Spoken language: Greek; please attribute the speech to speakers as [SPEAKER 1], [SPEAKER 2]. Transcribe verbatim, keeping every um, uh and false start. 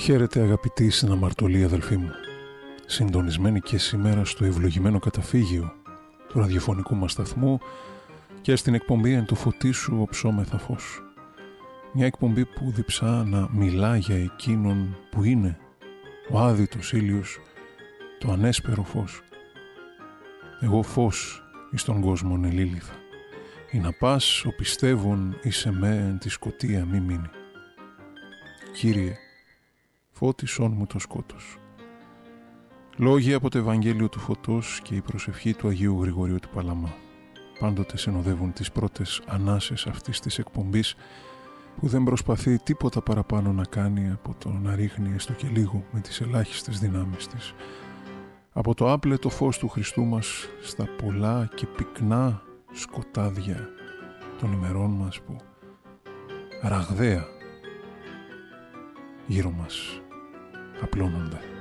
[SPEAKER 1] Χαίρετε αγαπητοί συναμαρτωλοί αδελφοί μου, συντονισμένοι και σήμερα στο ευλογημένο καταφύγιο του ραδιοφωνικού μας σταθμού και στην εκπομπή «Εν το φωτί σου οψόμεθα φως». Μια εκπομπή που διψά να μιλά για εκείνον που είναι ο άδειτος ήλιος, το ανέσπερο φως. Εγώ φως εις τον κόσμον ελήλυθα, ή να πας ο πιστεύων εις εμέ εν τη σκοτία μη μείνει. Κύριε, φώτισόν μου το σκότος. Λόγοι από το Ευαγγέλιο του Φωτός και η προσευχή του Αγίου Γρηγορίου του Παλαμά πάντοτε συνοδεύουν τις πρώτες ανάσες αυτής της εκπομπής, που δεν προσπαθεί τίποτα παραπάνω να κάνει από το να ρίχνει έστω και λίγο με τις ελάχιστες δυνάμεις της από το άπλετο φως του Χριστού μας στα πολλά και πυκνά σκοτάδια των ημερών μας που ραγδαία γύρω μας απλώνονται.